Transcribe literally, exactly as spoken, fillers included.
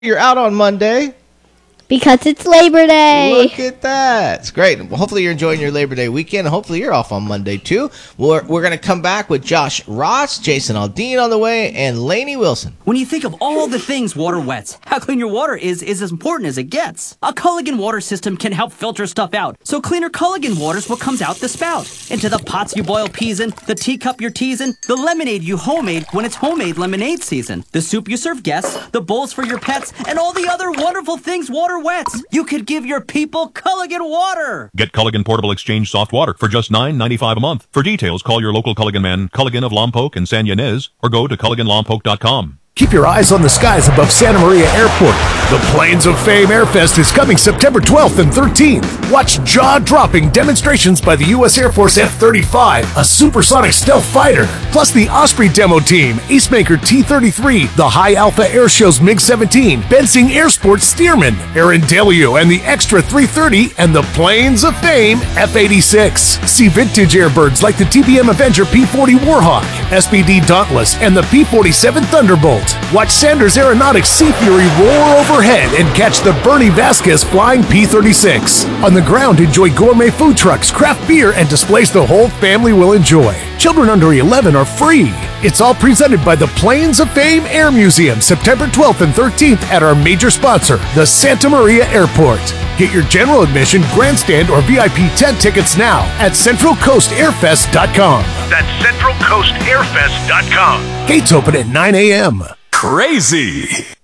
You're out on Monday. Because it's Labor Day. Look at that. It's great. Well, hopefully you're enjoying your Labor Day weekend. Hopefully you're off on Monday, too. We're, we're going to come back with Josh Ross, Jason Aldean on the way, and Lainey Wilson. When you think of all the things water wets, how clean your water is is as important as it gets. A Culligan water system can help filter stuff out, so cleaner Culligan water's what comes out the spout. Into the pots you boil peas in, the teacup you're teasing, the lemonade you homemade when it's homemade lemonade season, the soup you serve guests, the bowls for your pets, and all the other wonderful things water wets. You could give your people Culligan water. Get Culligan Portable Exchange Soft Water for just nine ninety-five a month. For details, call your local Culligan man, Culligan of Lompoc and San Ynez, or go to Culligan Lompoc dot com. Keep your eyes on the skies above Santa Maria Airport. The Plains of Fame Airfest is coming September twelfth and thirteenth. Watch jaw-dropping demonstrations by the U S Air Force F thirty-five, a supersonic stealth fighter, plus the Osprey demo team, Acemaker T thirty-three, the High Alpha Airshow's MiG seventeen, Bensing Air Sports Stearman, Aaron Delio and the Extra three thirty, and the Plains of Fame F eighty-six. See vintage airbirds like the T B M Avenger P forty Warhawk, S B D Dauntless, and the P forty-seven Thunderbolt. Watch Sanders Aeronautics Sea Fury roar overhead and catch the Bernie Vasquez flying P thirty-six. On the ground, enjoy gourmet food trucks, craft beer, and displays the whole family will enjoy. Children under eleven are free. It's all presented by the Plains of Fame Air Museum, September twelfth and thirteenth at our major sponsor, the Santa Maria Airport. Get your general admission, grandstand, or V I P tent tickets now at Central Coast Airfest dot com. That's Central Coast Airfest dot com. Gates open at nine a.m. Crazy.